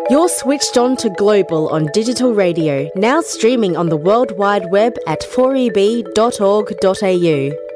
You're switched on to Global on digital radio, now streaming on the World Wide Web at 4eb.org.au.